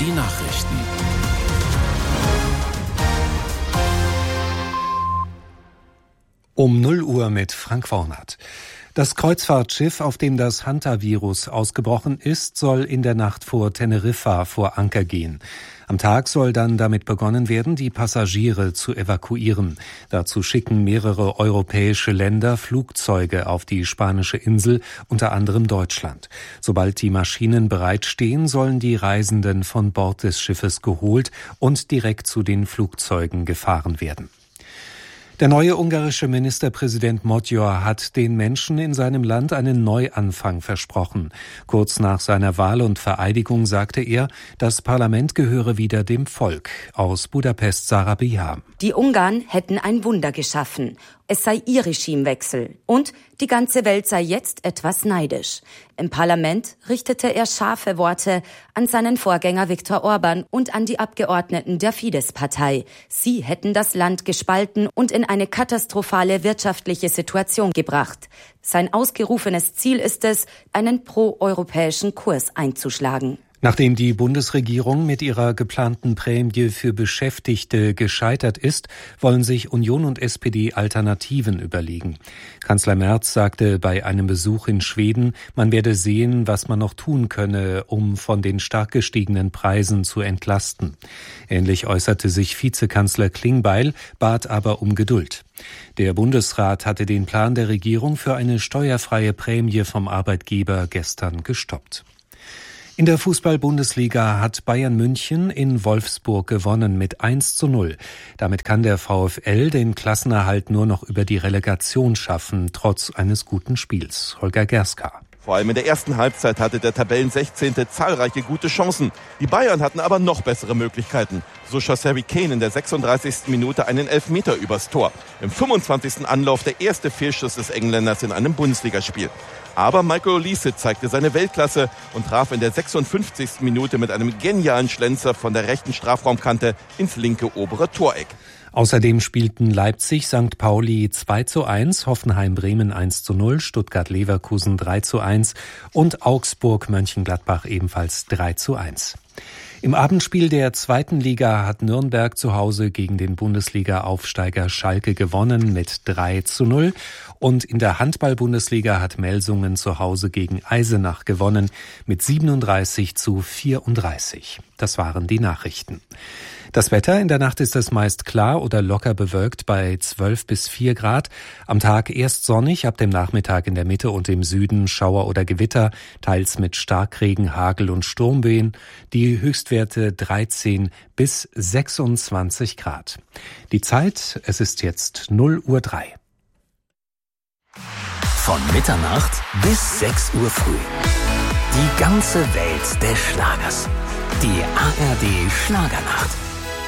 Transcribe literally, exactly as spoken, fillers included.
die Nachrichten. Um null Uhr mit Frank Wornert. Das Kreuzfahrtschiff, auf dem das Hantavirus ausgebrochen ist, soll in der Nacht vor Teneriffa vor Anker gehen. Am Tag soll dann damit begonnen werden, die Passagiere zu evakuieren. Dazu schicken mehrere europäische Länder Flugzeuge auf die spanische Insel, unter anderem Deutschland. Sobald die Maschinen bereitstehen, sollen die Reisenden von Bord des Schiffes geholt und direkt zu den Flugzeugen gefahren werden. Der neue ungarische Ministerpräsident Magyar hat den Menschen in seinem Land einen Neuanfang versprochen. Kurz nach seiner Wahl und Vereidigung sagte er, das Parlament gehöre wieder dem Volk. Aus Budapest Sarah Biham. Die Ungarn hätten ein Wunder geschaffen. Es sei ihr Regimewechsel. Und die ganze Welt sei jetzt etwas neidisch. Im Parlament richtete er scharfe Worte an seinen Vorgänger Viktor Orban und an die Abgeordneten der Fidesz-Partei. Sie hätten das Land gespalten und in eine katastrophale wirtschaftliche Situation gebracht. Sein ausgerufenes Ziel ist es, einen pro-europäischen Kurs einzuschlagen. Nachdem die Bundesregierung mit ihrer geplanten Prämie für Beschäftigte gescheitert ist, wollen sich Union und S P D Alternativen überlegen. Kanzler Merz sagte bei einem Besuch in Schweden, man werde sehen, was man noch tun könne, um von den stark gestiegenen Preisen zu entlasten. Ähnlich äußerte sich Vizekanzler Klingbeil, bat aber um Geduld. Der Bundesrat hatte den Plan der Regierung für eine steuerfreie Prämie vom Arbeitgeber gestern gestoppt. In der Fußball-Bundesliga hat Bayern München in Wolfsburg gewonnen mit eins zu null. Damit kann der VfL den Klassenerhalt nur noch über die Relegation schaffen, trotz eines guten Spiels. Holger Gerska. Vor allem in der ersten Halbzeit hatte der Tabellensechzehnte zahlreiche gute Chancen. Die Bayern hatten aber noch bessere Möglichkeiten. So schoss Harry Kane in der sechsunddreißigsten Minute einen Elfmeter übers Tor. Im fünfundzwanzigsten Anlauf der erste Fehlschuss des Engländers in einem Bundesligaspiel. Aber Michael Olise zeigte seine Weltklasse und traf in der sechsundfünfzigsten Minute mit einem genialen Schlenzer von der rechten Strafraumkante ins linke obere Toreck. Außerdem spielten Leipzig Sankt Pauli zwei zu eins, Hoffenheim Bremen eins zu null, Stuttgart Leverkusen drei zu eins und Augsburg Mönchengladbach ebenfalls drei zu eins. Im Abendspiel der zweiten Liga hat Nürnberg zu Hause gegen den Bundesliga-Aufsteiger Schalke gewonnen mit drei zu null. Und in der Handball-Bundesliga hat Melsungen zu Hause gegen Eisenach gewonnen mit siebenunddreißig zu vierunddreißig. Das waren die Nachrichten. Das Wetter: In der Nacht ist es meist klar oder locker bewölkt bei zwölf bis vier Grad. Am Tag erst sonnig, ab dem Nachmittag in der Mitte und im Süden Schauer oder Gewitter, teils mit Starkregen, Hagel und Sturmwehen. Die Höchstwerte dreizehn bis sechsundzwanzig Grad. Die Zeit: Es ist jetzt null Uhr drei. Von Mitternacht bis sechs Uhr früh. Die ganze Welt des Schlagers. Die A R D Schlagernacht.